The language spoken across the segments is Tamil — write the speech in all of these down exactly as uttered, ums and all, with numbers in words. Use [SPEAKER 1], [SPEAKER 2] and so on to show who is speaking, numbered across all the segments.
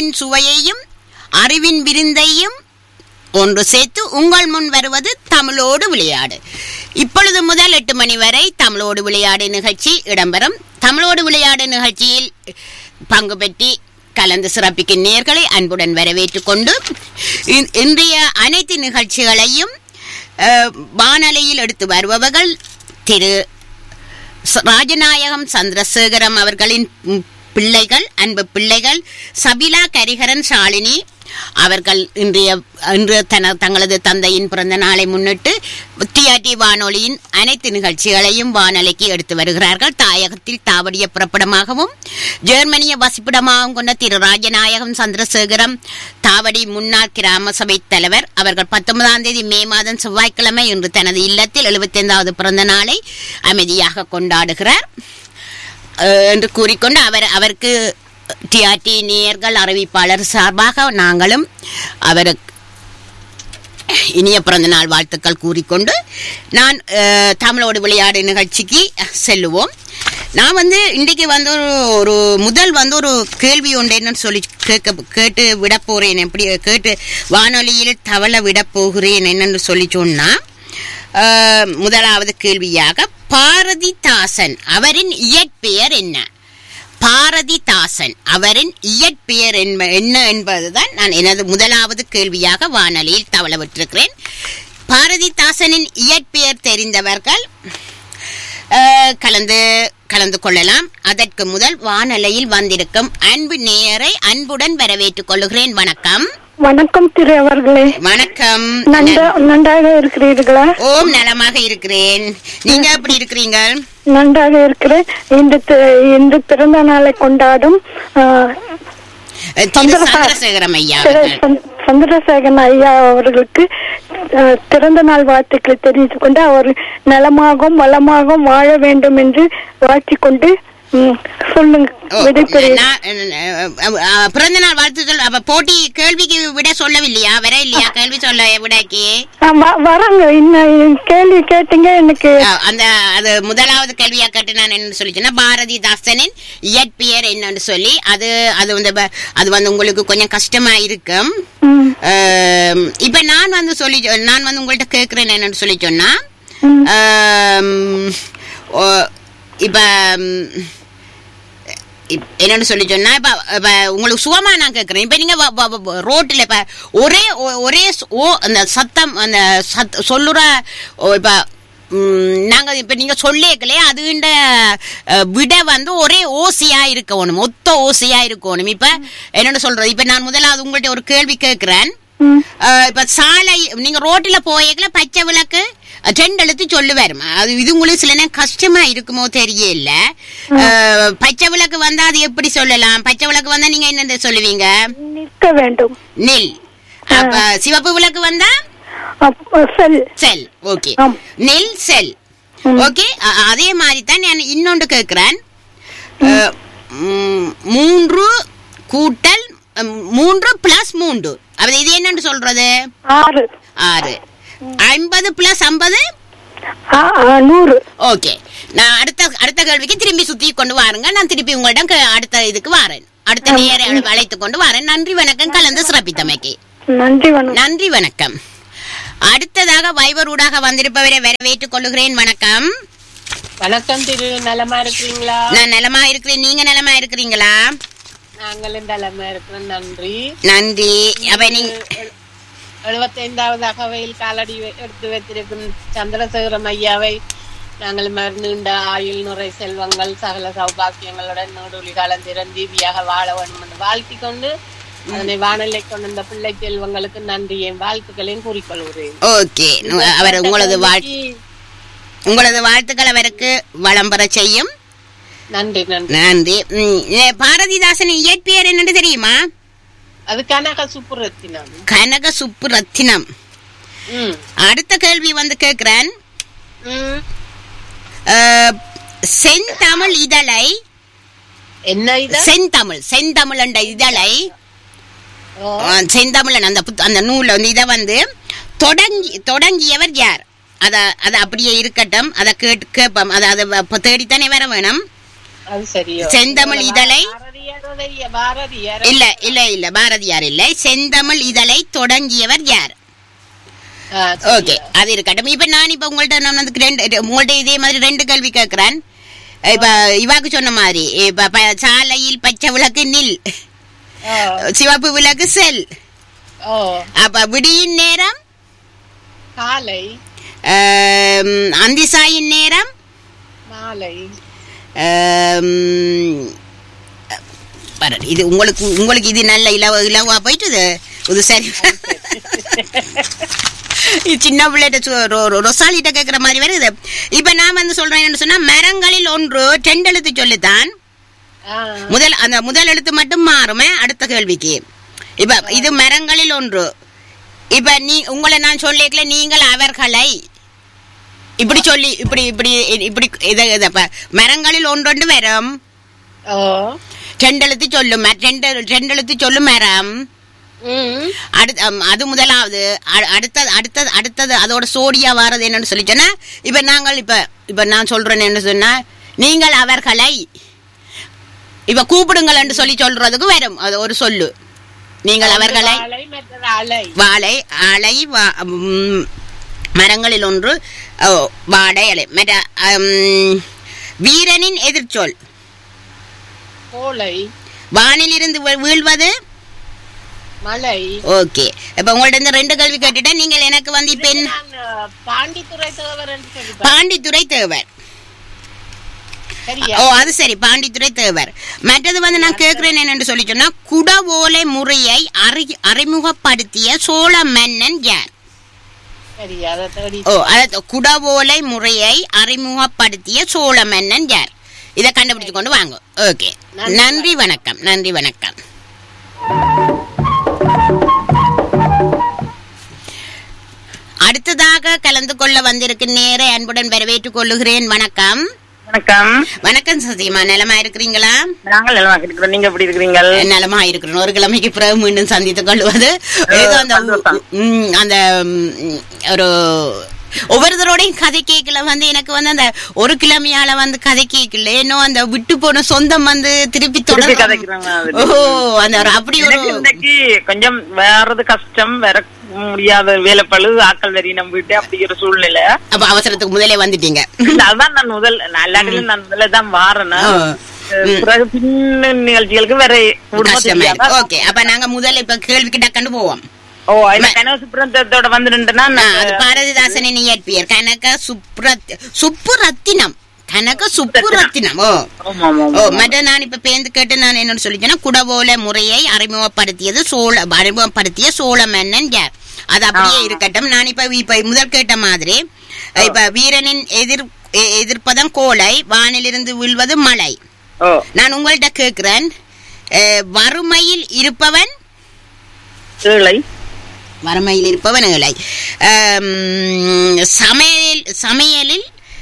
[SPEAKER 1] தமிழின் சுவையையும் அறிவின் விருந்தையும் ஒன்று சேர்த்து உங்கள் முன் வருவது தமிழோடு விளையாடு. இப்பொழுது முதல் எட்டு மணி வரை தமிழோடு விளையாடு நிகழ்ச்சி இடம்பெறும். தமிழோடு விளையாடு நிகழ்ச்சியில் பங்கு பெற்றி கலந்து சிறப்பிக்கும் நேயர்களை அன்புடன் வரவேற்றுக் கொண்டு இன்றைய அனைத்து நிகழ்ச்சிகளையும் வானொலியில் எடுத்து வருபவர்கள் திரு ராஜநாயகம் சந்திரசேகரம் அவர்களின் பிள்ளைகள், அன்பு பிள்ளைகள் சபிலா, கரிகரன், ஷாலினி அவர்கள் இன்றைய இன்று தன தங்களது தந்தையின் பிறந்த நாளை முன்னிட்டு டிஆர்டி வானொலியின் அனைத்து நிகழ்ச்சிகளையும் வானொலிக்கு எடுத்து வருகிறார்கள். தாயகத்தில் தாவடிய புறப்படமாகவும் ஜெர்மனிய வசிப்பிடமாகவும் கொண்ட திரு ராஜநாயகம் சந்திரசேகரம் தாவடி முன்னாள் கிராம சபை தலைவர் அவர்கள் பத்தொன்பதாம் தேதி மே மாதம் செவ்வாய்க்கிழமை இன்று தனது இல்லத்தில் எழுபத்தி ஐந்தாவது பிறந்த நாளை அமைதியாக கொண்டாடுகிறார் என்று கூறிக்கொண்டு அவர் அவருக்கு டிஆர்டி நேயர்கள் அறிவிப்பாளர் சார்பாக நாங்களும் அவருக்கு இனிய பிறந்த நாள் வாழ்த்துக்கள் கூறிக்கொண்டு நான் தமிழோடு விளையாடு நிகழ்ச்சிக்கு செல்லுவோம். நான் வந்து இன்றைக்கு வந்து ஒரு ஒரு முதல் வந்து ஒரு கேள்வி உண்டு என்னன்னு சொல்லி கேட்க கேட்டு விட போறேன். எப்படி கேட்டு வானொலியில் தவள விட போகிறேன் என்னன்னு சொல்லி சொன்னா, முதலாவது கேள்வியாக பாரதிதாசன் அவரின் இயற்பெயர் என்ன? பாரதிதாசன் அவரின் இயற்பெயர் என்ன என்பதுதான் நான் எனது முதலாவது கேள்வியாக வானொலியில் தவள விட்டிருக்கிறேன். பாரதிதாசனின் இயற்பெயர் தெரிந்தவர்கள் கலந்து கலந்து கொள்ளலாம். அதற்கு முதல் வானொலியில் வந்திருக்கும் அன்பு நேயரை அன்புடன் வரவேற்றுக் கொள்கிறேன். வணக்கம்.
[SPEAKER 2] வணக்கம் திரு அவர்களே.
[SPEAKER 1] வணக்கம்.
[SPEAKER 2] நன்றாக இருக்கிறீர்களா?
[SPEAKER 1] ஓம், நலமாக இருக்கிறேன். நீங்க எப்படி இருக்கிறீங்க?
[SPEAKER 2] நன்றாக இருக்கிறேன். இந்த பிறந்த நாளை கொண்டாடும்
[SPEAKER 1] சந்திரசேகரம் ஐயா
[SPEAKER 2] சந்திரசேகரன் ஐயா அவர்களுக்கு பிறந்த நாள் வாழ்த்துக்களை தெரிவித்துக் கொண்டு அவர் நலமாகவும் வளமாகவும் வாழ வேண்டும் என்று வாழ்த்திக் கொண்டு சொல்லுங்க.
[SPEAKER 1] பிறந்த நாள் வாழ்த்துக்கள். அப்ப போட்டி கேள்விக்கு விட சொல்லவில்லையா? வர இல்லையா கேள்வி சொல்ல விடைக்கு?
[SPEAKER 2] வராங்க. இன்னும் கேள்வி கேட்டீங்க எனக்கு.
[SPEAKER 1] அந்த அது முதலாவது கேள்வியா கேட்டு நான் என்ன சொல்லிச்சேன்னா, பாரதிதாசனின் இயற்பெயர் என்னன்னு சொல்லி அது அது வந்து அது வந்து உங்களுக்கு கொஞ்சம் கஷ்டமா இருக்கும். இப்ப நான் வந்து சொல்லி நான் வந்து உங்கள்கிட்ட கேட்கிறேன் என்னன்னு சொல்லி சொன்னா, இப்ப என்னன்னு சொல்லி சொன்னா, இப்ப உங்களுக்கு சுகமா நான் கேட்கிறேன். இப்ப நீங்க ரோட்ல இப்ப ஒரே ஒரே ஓ அந்த சத்தம் அந்த சத் சொல்லுற இப்ப நாங்க இப்ப நீங்க சொல்லேக்கலே அதுண்ட விட வந்து ஒரே ஓசையா இருக்கணும், ஒத்த ஓசையா இருக்கணும். இப்ப என்னன்னு சொல்றது, இப்ப நான் முதலாவது உங்கள்ட்ட ஒரு கேள்வி கேட்கிறேன். இப்ப சாலை நீங்க ரோட்ல போயக்கல பச்சை விளக்கு ரெண்டு எழுத்து சொல்லுவாரு. அது இது உங்களுக்கு சில நேரம் கஷ்டமா இருக்குமோ தெரியல. பச்சை விளக்கு வந்தா அது எப்படி சொல்லலாம்? பச்சை விளக்கு வந்தா நீங்க என்ன சொல்லுவீங்க?
[SPEAKER 2] நிற்க வேண்டும்.
[SPEAKER 1] நில். அப்ப சிவப்பு விளக்கு வந்தா செல். ஓகே, நெல் செல். ஓகே, அதே மாதிரி தான் நான் இன்னொன்று கேட்கிறேன். மூன்று கூட்டல் மூன்று பிளஸ் மூன்று அது இது என்னன்னு சொல்றது?
[SPEAKER 2] ஆறு.
[SPEAKER 1] ஆறு. ஐம்பது பிளஸ் ஐம்பது
[SPEAKER 2] நூறு.
[SPEAKER 1] ஓகே, நான் அடுத்த அடுத்த கேள்விக்கு திரும்பி சுத்தி கொண்டு வாருங்க. நான் திருப்பி உங்களிடம் அடுத்த இதுக்கு வாரேன். அடுத்த நேர அழைத்து கொண்டு வாரேன். நன்றி, வணக்கம். கலந்து சிறப்பித்தமைக்கு
[SPEAKER 2] நன்றி.
[SPEAKER 1] நன்றி, வணக்கம். அடுத்ததாக வைபர் ஊடாக வந்திருப்பவரை வரவேற்றுக் கொள்ளுகிறேன். வணக்கம்.
[SPEAKER 3] வணக்கம் திரு. நலமா இருக்கிறீங்களா?
[SPEAKER 1] நான் நலமா இருக்கிறேன். நீங்க நலமா இருக்கிறீங்களா?
[SPEAKER 3] நாங்களும் நலமா இருக்கிறோம். நன்றி.
[SPEAKER 1] நன்றி. அப்ப நீங்க
[SPEAKER 3] எழுபத்தி ஐந்தாவது அகவையில் காலடி எடுத்து வைத்திருக்கும் சந்திரசேகரம் ஐயாவை நாங்கள் நீண்ட ஆயுள் நுரை செல்வங்கள் சகல சௌபாக்கியங்களுடன் நூடுலி காலம் திறந்தீவியாக வாழ வேண்டும் என்று வாழ்த்தி கொண்டு அதனை வானலை கொண்டு இந்த பிள்ளை செல்வங்களுக்கு நன்றியையும் வாழ்த்துக்களையும் கூறிக்கொள்கிறேன்.
[SPEAKER 1] ஓகே, அவர் உங்களது உங்களது வாழ்த்துக்கள் அவருக்கு வளம் பெற செய்யும்.
[SPEAKER 3] நன்றி. நன்றி.
[SPEAKER 1] நன்றி. பாரதிதாசன் இயற்பெயர் என்னன்னு தெரியுமா?
[SPEAKER 3] அது கனக சுப்புரத்தினம்.
[SPEAKER 1] கனக சுப்புரத்தினம். அடுத்த கேள்வி வந்து கேட்கிறேன். செந்தமிழ் இதழை
[SPEAKER 3] என்ன இதழ்?
[SPEAKER 1] செந்தமிழ் செந்தமிழ் என்ற இதழை செந்தமிழன் அந்த அந்த நூல்ல வந்து இதை வந்து தொடங்கி தொடங்கியவர் யார்? அத அத அப்படியே இருக்கட்டும், அதை கேட்டு கேட்போம். அதை அதை தேடித்தானே வர வேணும். செந்தமிழ் இதழை
[SPEAKER 3] பாரதியாரோட பாரதியார்
[SPEAKER 1] இல்ல இல்ல இல்ல பாரதியார் இல்ல. செந்தமிழ் இதழை தொடங்கியவர் யார்? ஓகே, அது இருக்கட்டும். இப்ப நான் இப்ப உங்கள்ட்ட நான் வந்து ரெண்டு உங்கள்ட்ட இதே மாதிரி ரெண்டு கேள்வி கேட்கிறேன். இப்ப இவாக்கு சொன்ன மாதிரி இப்ப சாலையில் பச்சை விளக்கு நில், சிவப்பு விளக்கு செல். அப்ப விடியின் நேரம்
[SPEAKER 3] காலை,
[SPEAKER 1] அந்திசாயின் நேரம்
[SPEAKER 3] மாலை.
[SPEAKER 1] இது உங்களுக்கு உங்களுக்கு இது நல்ல இலவ இலவா போயிட்டு இது சரி. சின்ன பிள்ளைகிட்ட ரொசாலிட்ட கேட்கிற மாதிரி வருது. இப்ப நான் வந்து சொல்றேன் சொன்னா மரங்களில் ஒன்று ரெண்டு எழுத்து சொல்லித்தான். முதல் அந்த முதல் எழுத்து மட்டும் மாறுமே அடுத்த கேள்விக்கு. இப்ப இது மரங்களில் ஒன்று. இப்ப நீ உங்களை நான் சொல்லிக்கல, நீங்கள் அவர்களை இப்படி சொல்லி இப்படி இப்படி இப்படி இத மரங்களில் ஒன்றொன்று வரும். ரெண்டு எழுத்து சொல்லும், ரெண்டு ரெண்டு எழுத்து சொல்லும் மரம். அது முதலாவது. அடுத்தது அடுத்தது அடுத்தது அதோட சோடியா வாரது என்னன்னு சொல்லி சொன்னா, இப்ப நாங்கள் இப்ப இப்ப நான் சொல்றேன் என்ன சொன்னா, நீங்கள் அவர்களை இப்ப கூப்பிடுங்கள் என்று சொல்லி சொல்றதுக்கு வரும் அது ஒரு சொல்லு. நீங்கள் அவர்களை வாழை அலை மரங்களில் ஒன்று வாடை அலை. மற்ற வீரனின் எதிர்ச்சொல் வானில் இருந்து வீழ்வது
[SPEAKER 3] மலை.
[SPEAKER 1] ஓகே, இப்ப உங்கள்ட்ட இந்த ரெண்டு கேள்வி கேட்டுட்டேன். நீங்கள் எனக்கு வந்து இப்ப
[SPEAKER 3] பாண்டித்துறை தேவர்.
[SPEAKER 1] பாண்டித்துறை தேவர். ஓ அது சரி, பாண்டித்துறை தேவர். மற்றது வந்து நான் கேட்கிறேன் என்னன்னு சொல்லி சொன்னா, குடவோலை முறையை அறி அறிமுகப்படுத்திய சோழ மன்னன் யார்? ஓ அத குடவோலை முறையை அறிமுகப்படுத்திய சோழ மன்னன் யார்? இதை கண்டுபிடிச்சு கொண்டு வாங்க. ஓகே, நன்றி வணக்கம். நன்றி வணக்கம். அடுத்ததாக கலந்து கொள்ள வந்திருக்கும் நேர அன்புடன் வரவேற்றுக் கொள்ளுகிறேன். வணக்கம்.
[SPEAKER 4] வணக்கம்.
[SPEAKER 1] வணக்கம் சசிமா, நலமா இருக்கிறீங்களா?
[SPEAKER 4] நாங்கள் நலமா இருக்கிறோம். நீங்க எப்படி இருக்கிறீங்க?
[SPEAKER 1] நலமா இருக்கிறோம். ஒரு கிழமைக்கு பிறகு மீண்டும் சந்தித்துக் கொள்வது ஏதோ அந்த அந்த ஒரு ஒவ்வொருத்தரோடையும் கதை கேட்கல வந்து எனக்கு வந்து அந்த ஒரு கிழமையால வந்து கதை கேட்கல, ஏன்னோ அந்த விட்டு போன சொந்தம் வந்து திருப்பி தொடர்ந்து. ஓ அந்த அப்படி ஒரு
[SPEAKER 4] கொஞ்சம் வேறது கஷ்டம், வேற முடியாத வேலைப்பழு ஆக்கள் வரி நம்ம வீட்டு அப்படி ஒரு சூழ்நிலை.
[SPEAKER 1] அப்ப அவசரத்துக்கு முதலே வந்துட்டீங்க.
[SPEAKER 4] அதான் நான் முதல் எல்லாத்திலும் நான் முதல்ல தான் வாரேன்னா பின்ன நிகழ்ச்சிகளுக்கு வேற.
[SPEAKER 1] ஓகே, அப்ப நாங்க முதல்ல இப்ப கேள்விக்கு டக்குன்னு போவோம்.
[SPEAKER 4] ஓ கனகசுப்ரத்தோட வந்துருந்தா
[SPEAKER 1] பாரதிதாசனின் இயற்பியர் கனக சுப்ரத் சுப்புரத்தினம் கனக சுப்புரத்தினம். ஓ ஓ மற்ற நான் இப்ப பேந்து கேட்டு நான் என்னன்னு சொல்லிச்சேன்னா, குடவோல முறையை அறிமுகப்படுத்தியது சோழ அறிமுகப்படுத்திய சோழ மன்னன் யார்? அது அப்படியே இருக்கட்டும். நான் இப்ப இப்ப முதல் கேட்ட மாதிரி இப்ப வீரனின் எதிர் எதிர்ப்பதம் கோலை, வானிலிருந்து வீழ்வது மழை. நான் உங்கள்கிட்ட கேட்கிறேன், வறுமையில் இருப்பவன் வறுமையில் இருப்பவன் ஏழை. சமையலில் சமையலில்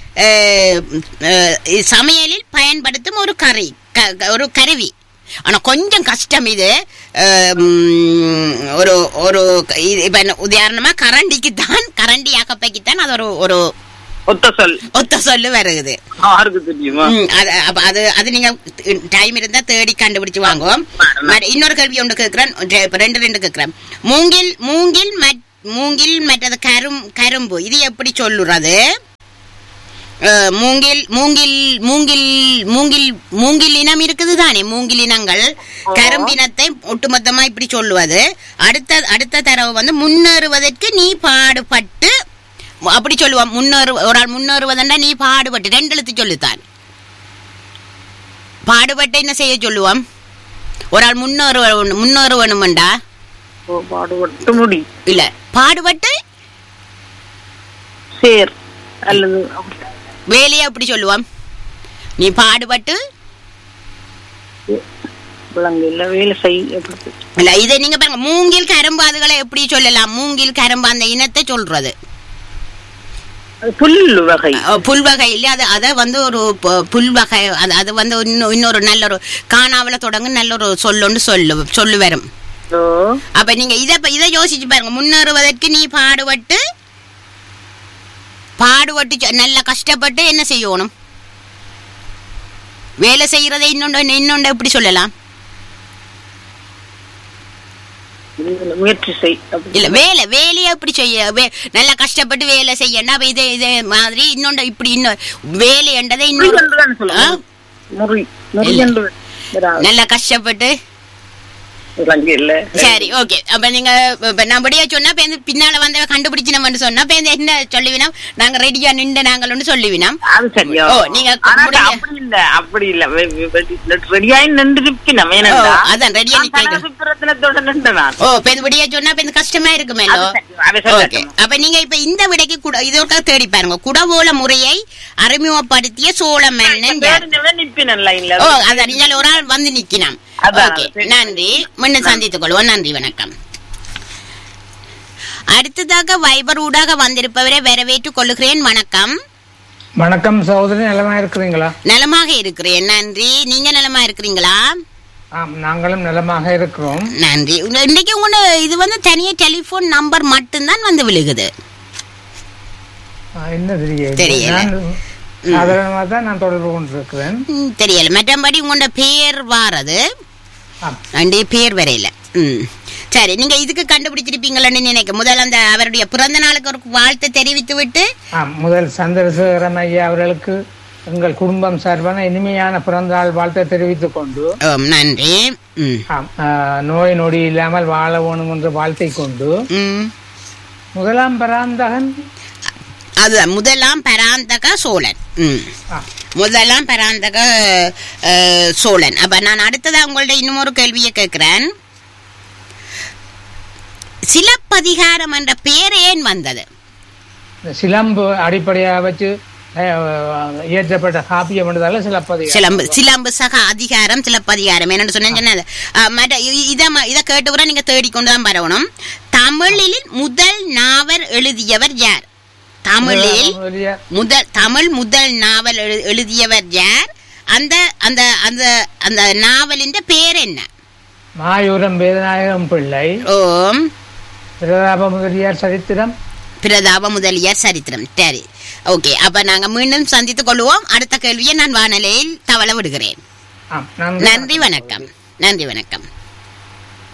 [SPEAKER 1] சமையலில் பயன்படுத்தும் ஒரு கறி ஒரு கருவி. ஆனா கொஞ்சம் கஷ்டம் இது. ஒரு ஒரு இப்ப உதாரணமா கரண்டிக்கு தான் கரண்டி அகப்பைக்குத்தான் அது ஒரு ஒரு
[SPEAKER 4] ஒத்த சொல்
[SPEAKER 1] ஒத்த சொல்லு வருது. அது அது நீங்க டைம் இருந்தா தேடி கண்டுபிடிச்சு வாங்குவோம். இன்னொரு கேள்வி ஒன்று கேட்கிறேன், ரெண்டு ரெண்டு கேட்கிறேன். மூங்கில் மூங்கில் மூங்கில் மற்றது கரும் கரும்பு இது எப்படி சொல்லுறது? மூங்கில் மூங்கில் மூங்கில் மூங்கில் மூங்கில் இனம் இருக்குது தானே, மூங்கில் இனங்கள் கரும்பினத்தை ஒட்டுமொத்தமா இப்படி சொல்லுவது. அடுத்த அடுத்த தரவு வந்து முன்னேறுவதற்கு நீ பாடுபட்டு அப்படி சொல்லுவான். முன்னேறு ஒரு ஆள் முன்னேறுவதா நீ பாடுபட்டு ரெண்டு எழுத்து சொல்லுத்தான். பாடுபட்டு என்ன செய்ய சொல்லுவான்? ஒரு ஆள் முன்னேறு முன்னேறு வேணுமெண்டா
[SPEAKER 4] பாடுபட்டு முடி
[SPEAKER 1] இல்ல பாடுபட்டு
[SPEAKER 4] சேர் அல்லது
[SPEAKER 1] வேலையை அப்படி சொல்லுவான். நீ பாடுபட்டு இல்ல இதை நீங்க பாருங்க. மூங்கில் கரும்பு அதுகளை எப்படி சொல்லலாம்? மூங்கில் கரும்பு அந்த இனத்தை சொல்றது
[SPEAKER 4] புல்வகை
[SPEAKER 1] புல்வகை இல்ல. அது அதை வந்து ஒரு புல்வகை. அது வந்து இன்னொரு நல்ல ஒரு காணாவல தொடங்க நல்ல ஒரு சொல்லு சொல்லு சொல்லு வரும். அப்ப நீங்க இத இதை யோசிச்சு பாருங்க. முன்னேறுவதற்கு நீ பாடுபட்டு பாடுபட்டு நல்ல கஷ்டப்பட்டு என்ன செய்யணும்? வேலை செய்யறதை இன்னொன்று இன்னொன்று எப்படி சொல்லலாம்?
[SPEAKER 4] முயற்சி செய்.
[SPEAKER 1] இல்ல வேலை வேலையை எப்படி செய்ய நல்லா கஷ்டப்பட்டு வேலை செய்யணும். அப்ப இதே இதே மாதிரி இன்னொன்று இப்படி இன்னும் வேலை என்றதை இன்னொரு நல்லா கஷ்டப்பட்டு சரி ஓகே. அப்ப நீங்க நம்மடியா சொன்னா பின்னால வந்த கண்டுபிடிச்சு நம்ம சொன்னா என்ன சொல்லுவினா நாங்க ரெடியா நின்று நாங்கள் சொல்லுவினோம். ஓ நீங்க
[SPEAKER 4] அப்படி இல்ல ரெடியா நின்று
[SPEAKER 1] அதான் ரெடியா ஓ பெருபடியா சொன்னா கஷ்டமா இருக்குமே. ஓகே அப்ப நீங்க இப்ப இந்த விடைக்கு கூட இதோட தேடி பாருங்க. குடவோல முறையை அறிமுகப்படுத்திய சோழ மன்னன். ஓ அதான் நீங்க ஒரு ஆள் வந்து நிக்கணும். நன்றி, மீண்டும் சந்தித்துக் கொள்வோம். நன்றி, வணக்கம். அடுத்ததாக வைபர் ஊடாக வந்திருப்பவரை வரவேற்றுக் கொள்ளுகிறேன். வணக்கம்.
[SPEAKER 5] வணக்கம் சகோதரி, நலமா இருக்கிறீங்களா?
[SPEAKER 1] நலமாக இருக்கிறேன், நன்றி. நீங்க நலமா இருக்கிறீங்களா?
[SPEAKER 5] நாங்களும் நலமாக இருக்கிறோம்,
[SPEAKER 1] நன்றி. இன்னைக்கு உங்க இது வந்து தனியா டெலிபோன் நம்பர் மட்டும்தான் வந்து விழுகுது.
[SPEAKER 5] என்ன தெரியல
[SPEAKER 1] தெரியல
[SPEAKER 5] சாதாரணமாக நான் தொடர்பு கொண்டிருக்கிறேன்.
[SPEAKER 1] தெரியல மற்றபடி உங்களோட பேர் வாரது அண்டி பேர் வரையில. ம் சரி, நீங்க இதுக்கு கண்டுபிடிச்சிருப்பீங்களன்னு நினைக்க முதல் அந்த அவருடைய பிறந்த நாளுக்கு ஒரு வாழ்த்து தெரிவித்து விட்டு
[SPEAKER 5] முதல் சந்திரசேகரன் ஐயா அவர்களுக்கு எங்கள் குடும்பம் சார்பான இனிமையான பிறந்த நாள் வாழ்த்தை தெரிவித்துக் கொண்டு
[SPEAKER 1] நன்றி.
[SPEAKER 5] நோய் நொடி இல்லாமல் வாழ வேணும் என்று வாழ்த்தை கொண்டு முதலாம் பராந்தகன்
[SPEAKER 1] அதுதான் முதலாம் பராந்தக சோழன். முதலாம் பராந்தக சோழன். அப்ப நான் அடுத்ததா உங்கள்ட்ட இன்னும் ஒரு கேள்வியை கேட்கிறேன். சிலப்பதிகாரம் என்ற பெயர் ஏன் வந்தது?
[SPEAKER 5] சிலம்பு அடிப்படையாக வச்சு இயற்றப்பட்ட காப்பியம் என்றதால சிலப்பதிகாரம்.
[SPEAKER 1] சிலம்பு சிலம்பு சக அதிகாரம் சிலப்பதிகாரம் என்னன்னு சொன்னேன். இதை இதை கேட்டு கூட நீங்க தேடிக்கொண்டுதான் வரணும். தமிழில் முதல் நாவல் எழுதியவர் யார்? தமிழில் முதல் தமிழ் முதல் நாவல் எழுதியவர் யார்? அந்த அந்த அந்த அந்த நாவலின் பெயர் என்ன?
[SPEAKER 5] மாயூரம் வேதநாயகம் பிள்ளை.
[SPEAKER 1] ஓம்.
[SPEAKER 5] பிரதாப முதலியார் சரித்திரம்.
[SPEAKER 1] பிரதாப முதலியார் சரித்திரம். சரி ஓகே. அப்ப நாங்க மீண்டும் சந்தித்துக் கொள்வோம். அடுத்த கேள்வியை நான் வானொலியில் தவள விடுகிறேன். நன்றி, வணக்கம். நன்றி, வணக்கம்.